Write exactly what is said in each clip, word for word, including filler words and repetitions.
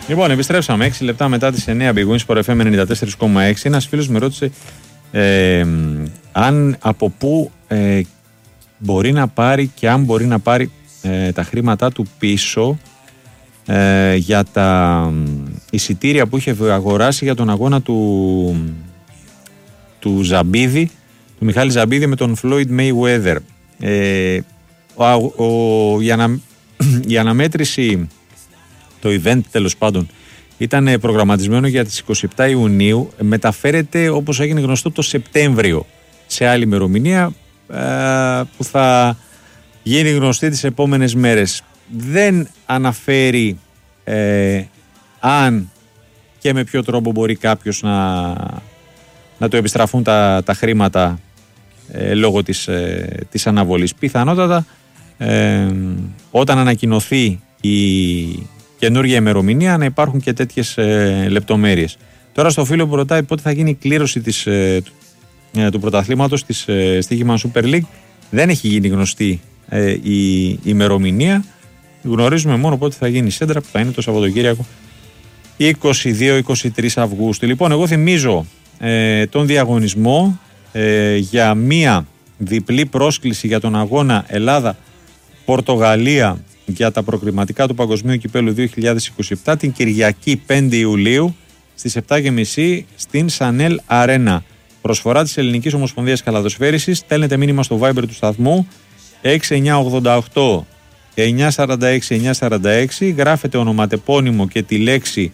Λοιπόν, επιστρέψαμε έξι λεπτά μετά τις εννιά Big Win Sport εφ εμ ενενήντα τέσσερα κόμμα έξι. Ένας φίλος με ρώτησε ε, αν από πού ε, μπορεί να πάρει και αν μπορεί να πάρει ε, τα χρήματά του πίσω ε, για τα εισιτήρια που είχε αγοράσει για τον αγώνα του, του Ζαμπίδη, του Μιχάλη Ζαμπίδη με τον Floyd Mayweather. Ε, ο, ο, η, ανα, η αναμέτρηση, το event τέλος πάντων, ήταν προγραμματισμένο για τις είκοσι επτά Ιουνίου, μεταφέρεται όπως έγινε γνωστό το Σεπτέμβριο σε άλλη ημερομηνία ε, που θα γίνει γνωστή τις επόμενες μέρες. Δεν αναφέρει ε, αν και με ποιο τρόπο μπορεί κάποιος να, να του επιστραφούν τα, τα χρήματα ε, λόγω της, ε, της αναβολής. Πιθανότατα ε, όταν ανακοινωθεί η καινούργια ημερομηνία να υπάρχουν και τέτοιες ε, λεπτομέρειες. Τώρα στο φίλο που ρωτάει πότε θα γίνει η κλήρωση της, ε, του, ε, του πρωταθλήματος της ε, Στοίχημα Super League, δεν έχει γίνει γνωστή ε, η, η ημερομηνία. Γνωρίζουμε μόνο πότε θα γίνει η σέντρα, που θα είναι το Σαββατοκύριακο είκοσι δύο είκοσι τρεις Αυγούστου. Λοιπόν, εγώ θυμίζω ε, τον διαγωνισμό ε, για μία διπλή πρόσκληση για τον αγώνα Ελλάδα-Πορτογαλία για τα προκριματικά του Παγκοσμίου Κυπέλλου δύο χιλιάδες είκοσι επτά την Κυριακή πέντε Ιουλίου στις επτά και μισή στην Σανέλ Αρένα. Προσφορά της Ελληνικής Ομοσπονδίας Καλαδοσφαίρισης. Στέλνετε μήνυμα στο Viber του σταθμού έξι εννιά ογδόντα οκτώ εννιά σαράντα έξι εννιά σαράντα έξι, γράφετε ονοματεπώνυμο και τη λέξη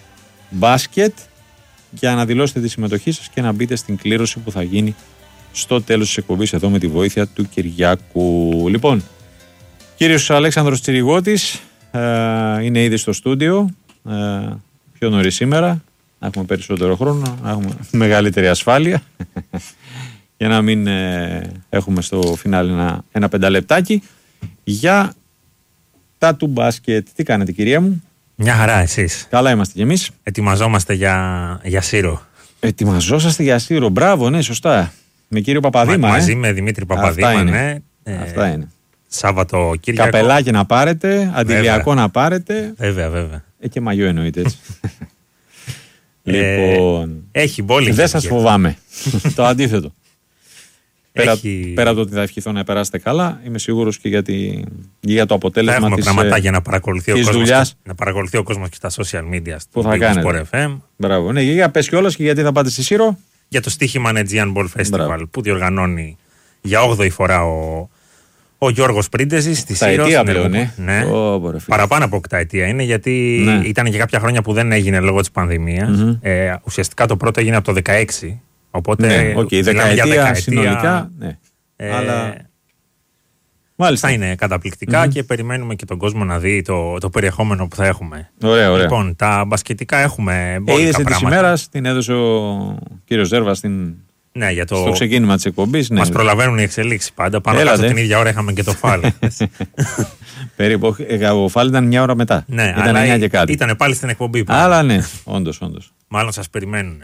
μπάσκετ για να δηλώσετε τη συμμετοχή σας και να μπείτε στην κλήρωση που θα γίνει στο τέλος της εκπομπής εδώ με τη βοήθεια του Κυριάκου. Λοιπόν, κύριος Αλέξανδρος Τσιριγώτης ε, είναι ήδη στο στούντιο ε, πιο νωρίς σήμερα, να έχουμε περισσότερο χρόνο, να έχουμε μεγαλύτερη ασφάλεια για να μην ε, έχουμε στο φινάλι ένα, ένα πενταλεπτάκι για τα του μπάσκετ. Τι κάνετε, κυρία μου? Μια χαρά, εσείς? Καλά είμαστε κι εμείς. Ετοιμαζόμαστε για, για Σύρο. Ετοιμαζόσαστε για Σύρο, μπράβο, ναι, σωστά. Με κύριο Παπαδήμα. Μα, ε. Μαζί με Δημήτρη Παπαδήμα, Αυτά ναι. Ε, Αυτά είναι. Σάββατο Κυριακό. Καπελάκι να πάρετε, αντιλιακό να πάρετε. Βέβαια, βέβαια. Ε, και μαγιό εννοείται έτσι. Λοιπόν. Ε, έχει μπόλικη. Δεν σας φοβάμαι. Το αντίθετο. Πέρα, Έχει... πέρα από το ότι θα ευχηθώ να περάσετε καλά, είμαι σίγουρος και για, τη, για το αποτέλεσμα θα έχουμε της, πραγματάκια να παρακολουθεί, ο κόσμος δουλειάς και, να παρακολουθεί ο κόσμος και στα social media που θα κάνετε. Sport εφ εμ. Μπράβο. Ναι, για πες κιόλας και γιατί θα πάτε στη Σύρο. Για το στοίχημα Aegean Ball Festival. Μπράβο. Που διοργανώνει για όγδοη φορά ο, ο Γιώργος Πρίντεζης στη Σύρο. Οκταετία πλέον, ε. Ναι. Oh, παραπάνω από οκταετία είναι, γιατί ναι. ήταν και κάποια χρόνια που δεν έγινε λόγω της πανδημίας. Mm-hmm. Ε, ουσιαστικά το πρώτο έγινε από το δεκαέξι. Οπότε ναι, okay, δεκαετία, δεκαετία συνολικά. Ναι. Ε, αλλά μάλιστα. Θα είναι καταπληκτικά mm-hmm. και περιμένουμε και τον κόσμο να δει το, το περιεχόμενο που θα έχουμε. Ωραία, ωραία. Λοιπόν, τα μπασκετικά έχουμε μπόλικα ε, είδες πράγματα. Της ημέρας την έδωσε ο κύριος Ζέρβας στην... ναι, για το... στο ξεκίνημα της εκπομπής. Ναι. Μας προλαβαίνουν οι εξελίξεις πάντα. Πάνω κάτω την ίδια ώρα είχαμε και το φάλ. Περίπου. Ο φάλ ήταν μια ώρα μετά. Ναι, ήταν εννιά και κάτι. Ήταν πάλι στην εκπομπή. Αλλά ναι, όντως, όντως. Μάλλον σας περιμένουν.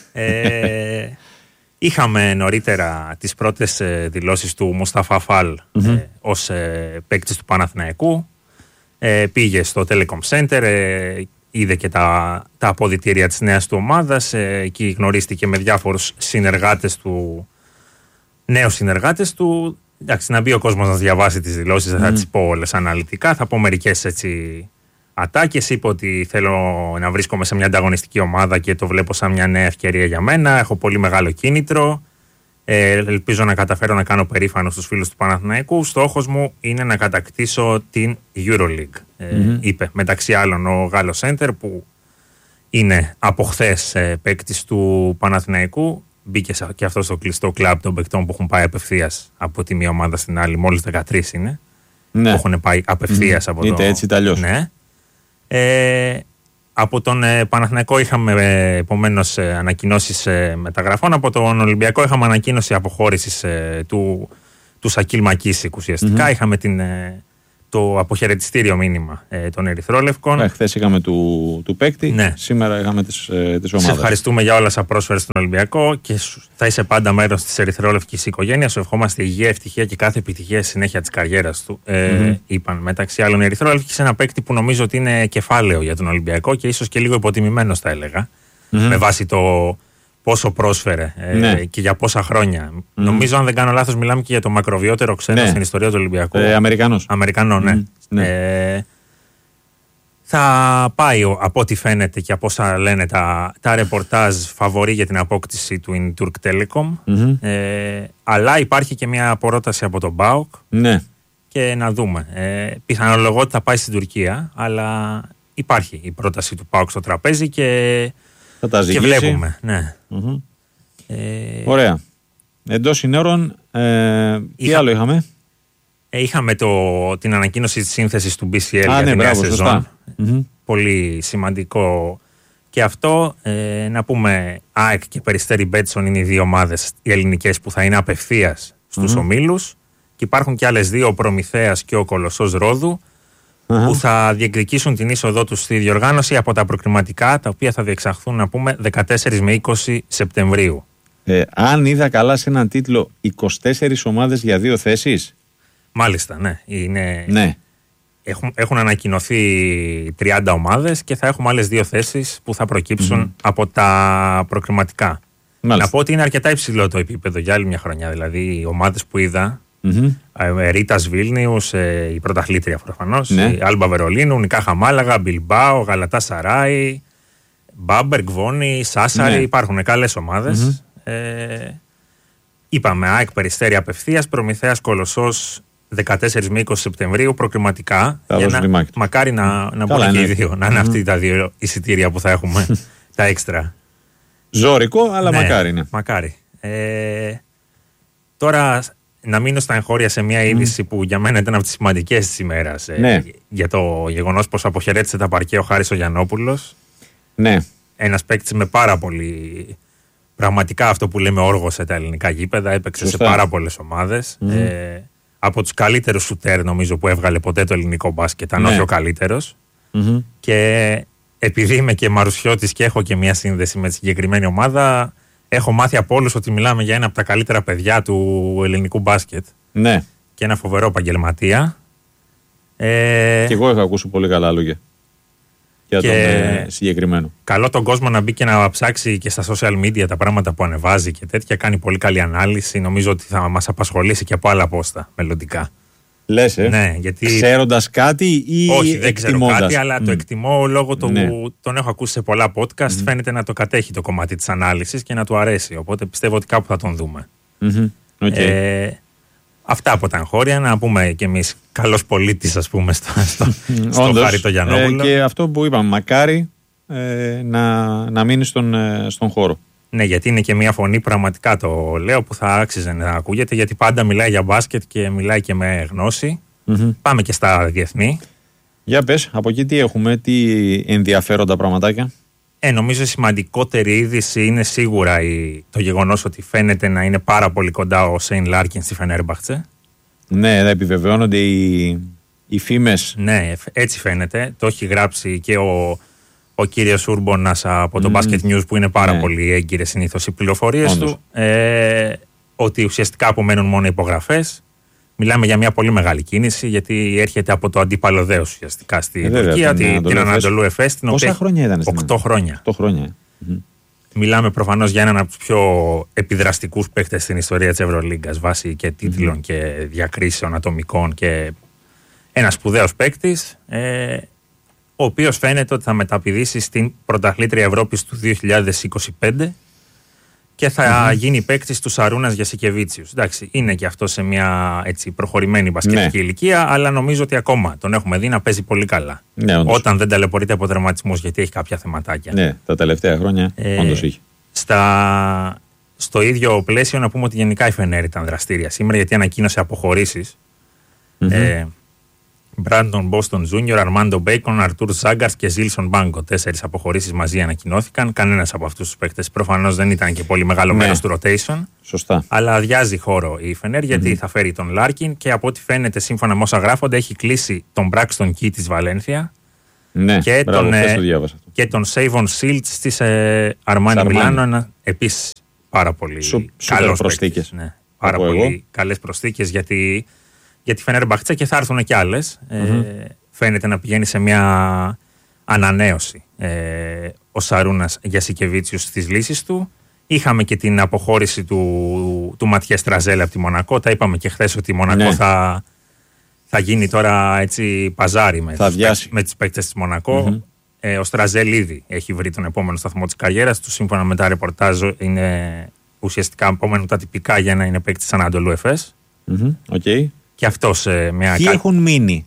ε, είχαμε νωρίτερα τις πρώτες ε, δηλώσεις του Μουσταφά Φάλ mm-hmm. ε, ως ε, παίκτης του Παναθηναϊκού. Ε, πήγε στο Telecom Center, ε, είδε και τα, τα αποδυτήρια της νέας του ομάδας. Ε, εκεί γνωρίστηκε με διάφορους συνεργάτες του, νέους συνεργάτες του. Εντάξει, να μπει ο κόσμος να διαβάσει τις δηλώσεις, mm. θα τις πω όλες αναλυτικά. Θα πω μερικές έτσι ατάκες. Είπε ότι θέλω να βρίσκομαι σε μια ανταγωνιστική ομάδα και το βλέπω σαν μια νέα ευκαιρία για μένα. Έχω πολύ μεγάλο κίνητρο. Ε, ελπίζω να καταφέρω να κάνω περήφανο στους φίλους του Παναθηναϊκού. Στόχος μου είναι να κατακτήσω την EuroLeague, ε, mm-hmm. είπε. Μεταξύ άλλων ο Γάλλος Σέντερ, που είναι από χθες ε, παίκτης του Παναθηναϊκού. Μπήκε και αυτό στο κλειστό κλαμπ των παικτών που έχουν πάει απευθείας από τη μία ομάδα στην άλλη. Μόλις δεκατρείς είναι. Ναι. Που έχουν πάει απευθείας mm. από είτε το... έτσι είτε αλλιώς. Ναι. Ε, από τον ε, Παναθηναϊκό είχαμε ε, επομένως ε, ανακοινώσεις ε, μεταγραφών. Από τον Ολυμπιακό είχαμε ανακοίνωση αποχώρησης ε, του, του Σακίλ Μακίσικ ουσιαστικά. Mm-hmm. Είχαμε την, ε, το αποχαιρετιστήριο μήνυμα ε, των Ερυθρόλευκων. Ε, χθες είχαμε του, του παίκτη, ναι. Σήμερα είχαμε τις, ε, τις ομάδες. Σε ευχαριστούμε για όλα όσα πρόσφερες στον Ολυμπιακό και θα είσαι πάντα μέρος της ερυθρόλευκης οικογένειας. Σου ευχόμαστε υγεία, ευτυχία και κάθε επιτυχία στη συνέχεια της καριέρας του. Ε, mm-hmm. Είπαν μεταξύ άλλων οι Ερυθρόλευκοι σε ένα παίκτη που νομίζω ότι είναι κεφάλαιο για τον Ολυμπιακό και ίσως και λίγο υποτιμημένος, θα έλεγα. Mm-hmm. Με βάση το πόσο πρόσφερε ε, ναι. και για πόσα χρόνια. Mm. Νομίζω, αν δεν κάνω λάθος, μιλάμε και για το μακροβιότερο ξένο ναι. στην ιστορία του Ολυμπιακού. Ε, Αμερικανός. Αμερικανό, ναι. Mm. ναι. Ε, θα πάει, από ό,τι φαίνεται και από όσα λένε τα, τα ρεπορτάζ, φαβορί για την απόκτηση του είναι Turk Telecom. Mm-hmm. Ε, αλλά υπάρχει και μια απορρόταση από τον ΠΑΟΚ. Ναι. Και να δούμε. Ε, πιθανολογώ ότι θα πάει στην Τουρκία, αλλά υπάρχει η πρόταση του ΠΑΟΚ στο τραπέζι και. Θα τα και βλέπουμε, ναι. Mm-hmm. Ε... Ωραία. Εντός συνόρων, ε, τι Είχα... άλλο είχαμε? Ε, είχαμε το, την ανακοίνωση της σύνθεσης του μπι σι ελ Α, για ναι, τη νέα σεζόν. Mm-hmm. Πολύ σημαντικό και αυτό. Ε, να πούμε, ΑΕΚ και Περιστέρι Μπέτσον είναι οι δύο ομάδες οι ελληνικές που θα είναι απευθείας στους mm-hmm. ομίλους και υπάρχουν και άλλες δύο, ο Προμηθέας και ο Κολοσσός Ρόδου, Uh-huh. που θα διεκδικήσουν την είσοδό τους στη διοργάνωση από τα προκριματικά, τα οποία θα διεξαχθούν, να πούμε, δεκατέσσερις με είκοσι Σεπτεμβρίου. Ε, αν είδα καλά σε έναν τίτλο, είκοσι τέσσερις ομάδες για δύο θέσεις. Μάλιστα, ναι. Είναι... ναι. Έχουν, έχουν ανακοινωθεί τριάντα ομάδες και θα έχουμε άλλες δύο θέσεις που θα προκύψουν mm-hmm. από τα προκριματικά. Μάλιστα. Να πω ότι είναι αρκετά υψηλό το επίπεδο για άλλη μια χρονιά. Δηλαδή, οι ομάδες που είδα. Mm-hmm. Ρίτας Βίλνιους, ε, η πρωταθλήτρια προφανώς, ναι. η Άλμπα Βερολίνου, Νικάχα Μάλαγα, Μπιλμπάο, Γαλατά Σαράι, Μπάμπερ, Γκβόνη, Σάσαρι, ναι. υπάρχουν καλές ομάδες. Mm-hmm. Ε, είπαμε, ΑΕΚ Περιστέρι απευθείας, Προμηθέας Κολοσσός δεκατέσσερις με είκοσι Σεπτεμβρίου προκριματικά. Για να, μακάρι να, να μπουν και οι δύο, να είναι mm-hmm. αυτοί τα δύο εισιτήρια που θα έχουμε, τα έξτρα. Ζώρικο, αλλά ναι, μακάρι είναι. Μακάρι. Ε, τώρα. Να μείνω στα εγχώρια σε μια είδηση mm. που για μένα ήταν από τις σημαντικές της ημέρας. Ναι. Ε, για το γεγονός πως αποχαιρέτησε τα παρκέ ο Χάρης ο Γιαννόπουλος. Ναι. Ένας παίκτης με πάρα πολύ. Πραγματικά αυτό που λέμε όργο σε τα ελληνικά γήπεδα. Έπαιξε Σωστά. σε πάρα πολλές ομάδες. Mm. Ε, από τους καλύτερους σουτέρ, νομίζω, που έβγαλε ποτέ το ελληνικό μπάσκετ, αν ναι. όχι ο καλύτερος. Mm-hmm. Και επειδή είμαι και μαρουσιώτης και έχω και μια σύνδεση με τη συγκεκριμένη ομάδα. Έχω μάθει από όλους ότι μιλάμε για ένα από τα καλύτερα παιδιά του ελληνικού μπάσκετ. Ναι. Και ένα φοβερό επαγγελματία. Ε... Και εγώ έχω ακούσει πολύ καλά λόγια για και... τον ε, συγκεκριμένο. Καλό τον κόσμο να μπει και να ψάξει και στα social media τα πράγματα που ανεβάζει και τέτοια. Κάνει πολύ καλή ανάλυση. Νομίζω ότι θα μας απασχολήσει και από άλλα πόστα μελλοντικά. Λες, ε. Ναι, γιατί... Ξέροντας κάτι ή όχι, δεν εκτιμώντας. ξέρω κάτι, αλλά mm. το εκτιμώ λόγω του ναι. τον έχω ακούσει σε πολλά podcast. Mm. Φαίνεται να το κατέχει το κομμάτι της ανάλυσης και να του αρέσει. Οπότε πιστεύω ότι κάπου θα τον δούμε. Mm-hmm. Okay. Ε, αυτά από τα εγχώρια. Να πούμε κι εμείς καλός πολίτης, ας πούμε, στο, στο, στο Χάρη το Γιαννόπουλο. Ε, και αυτό που είπαμε, μακάρι ε, να, να μείνει στον, ε, στον χώρο. Ναι, γιατί είναι και μια φωνή, πραγματικά το λέω, που θα άξιζε να ακούγεται, γιατί πάντα μιλάει για μπάσκετ και μιλάει και με γνώση. Mm-hmm. Πάμε και στα διεθνή. Για πες, από εκεί τι έχουμε, τι ενδιαφέροντα πραγματάκια. Ε, νομίζω η σημαντικότερη είδηση είναι σίγουρα η, το γεγονός ότι φαίνεται να είναι πάρα πολύ κοντά ο Σέιν Λάρκιν στη Φενέρμπαχτσε. Ναι, θα επιβεβαιώνονται οι, οι φήμες. Ναι, έτσι φαίνεται. Το έχει γράψει και ο, ο κύριος Ούρμπονας από το mm. Basket News, που είναι πάρα ναι. πολύ έγκυρες συνήθως οι πληροφορίες του. Ε, ότι ουσιαστικά απομένουν μόνο υπογραφές. Μιλάμε για μια πολύ μεγάλη κίνηση, γιατί έρχεται από το αντίπαλο δέος ουσιαστικά στη ε, Τουρκία, την, την Ανατολού Εφές. Πόσα χρόνια ήταν στην οκτώ χρόνια. οκτώ χρόνια. Mm-hmm. Μιλάμε προφανώς για έναν από τους πιο επιδραστικούς παίκτες στην ιστορία της Ευρωλίγκας, βάσει και τίτλων mm-hmm. και διακρίσεων ατομικών, και ένας σπουδαίος παίκτης, ε, ο οποίος φαίνεται ότι θα μεταπηδήσει στην πρωταθλήτρια Ευρώπης του δύο χιλιάδες είκοσι πέντε και θα mm-hmm. γίνει παίκτης του Σαρούνας Γιασικεβίτσιους. Εντάξει, είναι και αυτό σε μια έτσι, προχωρημένη μπασκετική ναι. ηλικία, αλλά νομίζω ότι ακόμα τον έχουμε δει να παίζει πολύ καλά. Ναι, όταν δεν ταλαιπωρείται από τερματισμούς, γιατί έχει κάποια θεματάκια. Ναι, τα τελευταία χρόνια ε, όντως είχε. Στα... Στο ίδιο πλαίσιο, να πούμε ότι γενικά η Φενέρ ήταν δραστήρια σήμερα, γιατί ανακοίνωσε αποχωρήσεις. Mm-hmm. Ε, Μπράντον Μπόστον Τζούνιορ, Αρμάντο Μπέικον, Αρτούρ Ζάγκαρς και Ζίλσον Μπάνκο. Τέσσερις αποχωρήσεις μαζί ανακοινώθηκαν. Κανένας από αυτούς τους παίκτες προφανώς δεν ήταν και πολύ μεγάλο ναι. μέρος του rotation. Σωστά. Αλλά αδειάζει χώρο η Φενέρ γιατί mm-hmm. θα φέρει τον Λάρκιν και από ό,τι φαίνεται, σύμφωνα με όσα γράφονται, έχει κλείσει τον Μπράξτον Κι της Βαλένθια. Ναι, και, μπράβο, τον, ε, και τον Σέιβον Σίλτς της ε, Αρμάνι Μιλάνο. Επίσης πάρα πολύ καλός προσθήκες. Ναι, πάρα πολύ καλές προσθήκες γιατί. Για τη Φενέρμπαχτσε και θα έρθουν κι άλλες. Mm-hmm. Ε, φαίνεται να πηγαίνει σε μια ανανέωση ε, ο Σαρούνας Γιασικεβίτσιους στις λύσεις του. Είχαμε και την αποχώρηση του, του Ματιέ Στραζέλ από τη Μονακό. Τα είπαμε και χθες ότι η Μονακό ναι. θα, θα γίνει τώρα έτσι παζάρι με, τις, με τις παίκτες της Μονακό. Mm-hmm. Ε, ο Στραζέλ ήδη έχει βρει τον επόμενο σταθμό της καριέρας του. Σύμφωνα με τα ρεπορτάζ είναι ουσιαστικά επόμενο τα τυπικά για να είναι παίκτης της Ανατολού Εφές. Mm-hmm. Okay. Και αυτός ε, μια Ποιοι κα... έχουν μείνει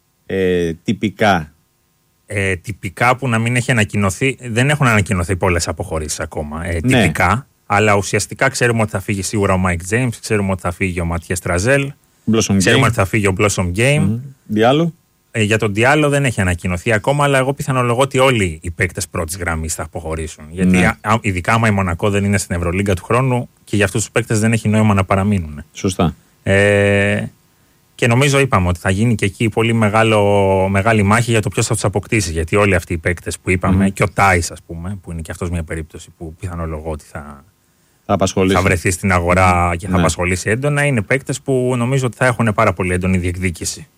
ε, τυπικά. Ε, τυπικά που να μην έχει ανακοινωθεί. Δεν έχουν ανακοινωθεί πολλές αποχωρήσεις ακόμα. Ε, τυπικά. Ναι. Αλλά ουσιαστικά ξέρουμε ότι θα φύγει σίγουρα ο Μάικ Τζέιμς. Ξέρουμε ότι θα φύγει ο Ματιέ Στραζέλ. Ξέρουμε ότι θα φύγει ο Blossom Game. Mm-hmm. Διάλο. Ε, για τον Διάλο δεν έχει ανακοινωθεί ακόμα. Αλλά εγώ πιθανολογώ ότι όλοι οι παίκτες πρώτης γραμμής θα αποχωρήσουν. Γιατί ναι. α, ειδικά άμα η Μονακό δεν είναι στην Ευρωλίγκα του χρόνου και για αυτούς τους παίκτες δεν έχει νόημα να παραμείνουν. Σωστά. Ε, Και νομίζω είπαμε ότι θα γίνει και εκεί πολύ μεγάλο, μεγάλη μάχη για το ποιος θα τους αποκτήσει. Γιατί όλοι αυτοί οι παίκτες που είπαμε, mm. και ο Τάις, ας πούμε, που είναι και αυτός μια περίπτωση που πιθανολογώ ότι θα, θα, θα βρεθεί στην αγορά και θα ναι. απασχολήσει έντονα, είναι παίκτες που νομίζω ότι θα έχουν πάρα πολύ έντονη διεκδίκηση.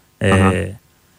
Ε,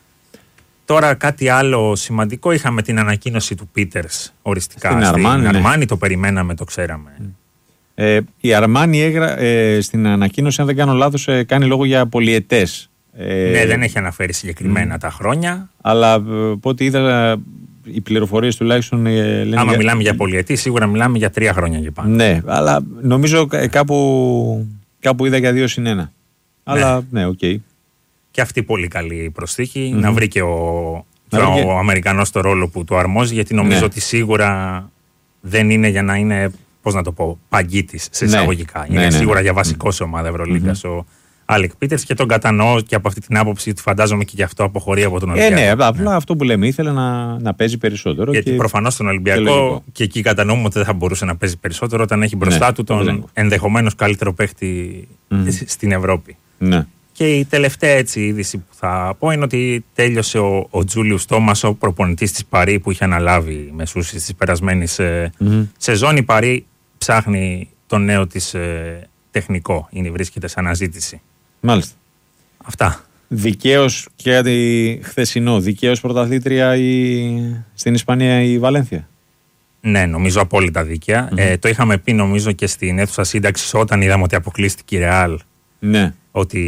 τώρα κάτι άλλο σημαντικό, είχαμε την ανακοίνωση του Πίτερς οριστικά στην, στην Αρμάνι, Αρμάνι, ναι. το περιμέναμε, το ξέραμε. Mm. Ε, η Αρμάνι έγρα, ε, στην ανακοίνωση, αν δεν κάνω λάθος, ε, κάνει λόγο για πολυετές. Ε, ναι, δεν έχει αναφέρει συγκεκριμένα mm. τα χρόνια. Αλλά από ό,τι είδα, οι πληροφορίες τουλάχιστον ε, λένε. Άμα για... μιλάμε για πολυετή, σίγουρα μιλάμε για τρία χρόνια και πάνω. Ναι, αλλά νομίζω ε, κάπου, κάπου είδα για δύο συν ένα. Ναι. Αλλά ναι, οκ. Okay. Και αυτή πολύ καλή προσθήκη. Mm-hmm. Να βρει και ο, και ο, ο Αμερικανός το ρόλο που του αρμόζει, γιατί νομίζω ναι. ότι σίγουρα δεν είναι για να είναι. Πώς να το πω, παγκίτης σε εισαγωγικά. Ναι, είναι ναι, σίγουρα ναι. για βασικό σε ομάδα Ευρωλίγκας mm-hmm. ο Άλεκ Πίτερς και τον κατανοώ και από αυτή την άποψη του φαντάζομαι και γι' αυτό αποχωρεί από τον Ολυμπιακό. Ε, ναι, απλά ναι. αυτό που λέμε, ήθελε να, να παίζει περισσότερο. Γιατί και... προφανώς στον Ολυμπιακό και, και εκεί κατανοούμε ότι δεν θα μπορούσε να παίζει περισσότερο όταν έχει μπροστά ναι, του τον ενδεχομένως καλύτερο παίχτη mm. στην Ευρώπη. Ναι. Και η τελευταία έτσι είδηση που θα πω είναι ότι τέλειωσε ο, ο Τζούλιους Τόμας, ο προπονητής της Παρί που είχε αναλάβει μεσούσεις της περασμένης mm-hmm. σεζόν. Η Παρί ψάχνει το νέο της ε, τεχνικό, είναι, βρίσκεται σε αναζήτηση. Μάλιστα. Αυτά. Δικαίως και χθεσινό, δικαίως πρωταθλήτρια η... στην Ισπανία η Βαλένθια. Ναι, νομίζω απόλυτα δίκαια. Mm-hmm. Ε, το είχαμε πει νομίζω και στην αίθουσα σύνταξης όταν είδαμε ότι αποκλείστηκε η Ρεάλ. Ναι. Ότι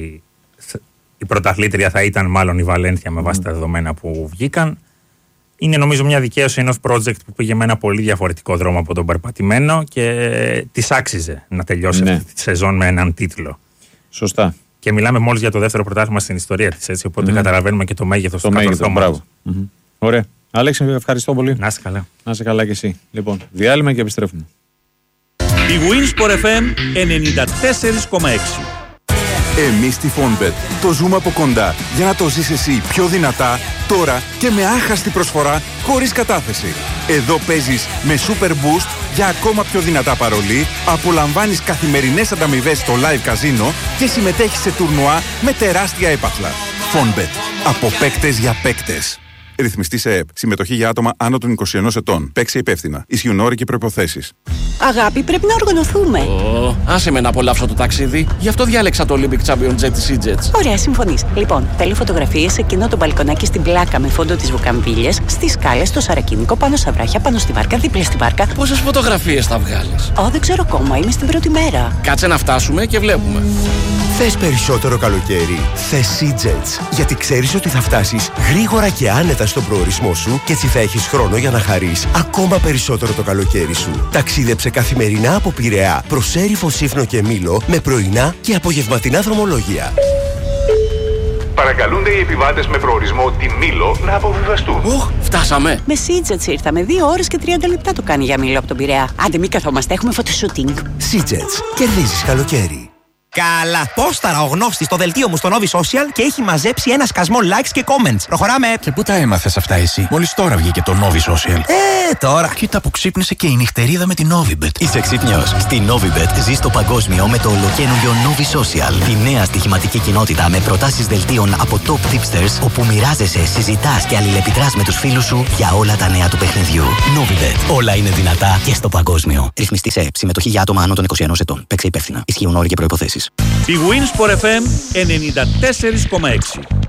η πρωταθλήτρια θα ήταν μάλλον η Βαλένθια με βάση mm. τα δεδομένα που βγήκαν. Είναι νομίζω μια δικαίωση ενός project που πήγε με ένα πολύ διαφορετικό δρόμο από τον περπατημένο και της άξιζε να τελειώσει ναι. αυτή τη σεζόν με έναν τίτλο. Σωστά. Και μιλάμε μόλις για το δεύτερο πρωτάθλημα στην ιστορία της, έτσι, οπότε mm. καταλαβαίνουμε και το μέγεθος το του κατορθώματος. Mm-hmm. Ωραία. Αλέξη, ευχαριστώ πολύ. Να είσαι καλά. Να είσαι καλά και εσύ. Λοιπόν, διάλειμμα και επιστρέφουμε. Η Winsport εφ εμ ενενήντα τέσσερα κόμμα έξι. Εμείς στη Fonbet το ζούμε από κοντά για να το ζεις εσύ πιο δυνατά, τώρα και με άχαστη προσφορά χωρίς κατάθεση. Εδώ παίζεις με Super Boost για ακόμα πιο δυνατά παρολί, απολαμβάνεις καθημερινές ανταμοιβές στο live καζίνο και συμμετέχεις σε τουρνουά με τεράστια έπαθλα. Fonbet. Από παίκτες για παίκτες. Ρυθμιστή σε ΕΕΠ. Συμμετοχή για άτομα άνω των είκοσι ενός ετών. Παίξε υπεύθυνα. Ισχύουν όροι και προϋποθέσεις. Αγάπη, πρέπει να οργανωθούμε. Oh, άσε με να απολαύσω το ταξίδι. Γι' αυτό διάλεξα το Olympic Champion Jet της E-Jets. Ωραία, συμφωνείς. Λοιπόν, θέλω φωτογραφίες σε εκείνο το μπαλκονάκι στην πλάκα με φόντο τις βουκαμβίλιες, στις σκάλες, στο Σαρακίνικο, πάνω στα βράχια, πάνω στη βάρκα, δίπλα στη βάρκα. Πόσες φωτογραφίες θα βγάλεις? Ω, δεν ξέρω ακόμα. Είμαι στην πρώτη μέρα. Κάτσε να φτάσουμε και βλέπουμε. Θες περισσότερο καλοκαίρι? Θες E-Jets. Γιατί ξέρεις ότι θα φτάσεις γρήγορα και άνετα στον προορισμό σου και έτσι θα έχεις χρόνο για να χαρείς ακόμα περισσότερο το καλοκαίρι σου. Ταξίδεψε καθημερινά από Πειραιά προς Έριφο, Σύφνο και Μήλο με πρωινά και απογευματινά δρομολόγια. Παρακαλούνται οι επιβάτες με προορισμό τη Μήλο να αποβιβαστούν. Οχ, φτάσαμε. Με SeaJets ήρθαμε. Δύο ώρες και τριάντα λεπτά το κάνει για Μήλο από τον Πειραιά. Άντε, μην καθόμαστε, έχουμε φωτοσούτινγκ. SeaJets. Κερδίζεις καλοκαίρι. Καλά. Πόσταρα ο γνώστης στο δελτίο μου στο Novi Social και έχει μαζέψει ένα σκασμό likes και comments. Προχωράμε. Και πού τα έμαθες αυτά εσύ? Μόλις τώρα βγήκε το Novi Social. Ε, τώρα. Κοίτα που ξύπνησε και η νυχτερίδα με την Novibet. Είσαι ξύπνιος? Στη Novibet ζεις το παγκόσμιο με το ολοκαίνουργιο Novi Social. Τη νέα στοιχηματική κοινότητα με προτάσεις δελτίων από top tipsters, όπου μοιράζεσαι, συζητάς και αλληλεπιδράς με τους φίλους σου για όλα τα νέα του παιχνιδιού. Novibet. Όλα είναι δυνατά και στο παγκόσμιο. Ρυθμιστή σε ΕΠ. Συμμετοχή για άτομα άνω των είκοσι ενός ετών. Παίξε υπεύθυνα. Ισχύουν όροι και προϋποθέσεις. Η Winsport εφ εμ ενενήντα τέσσερα κόμμα έξι.